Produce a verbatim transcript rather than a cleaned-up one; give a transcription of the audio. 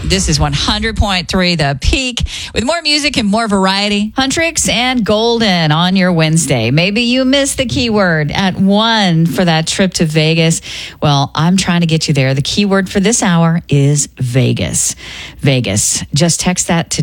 This is one hundred point three The Peak with more music and more variety. Huntrix and Golden on your Wednesday. Maybe you missed the keyword at one for that trip to Vegas. Well, I'm trying to get you there. The keyword for this hour is Vegas. Vegas. Just text that to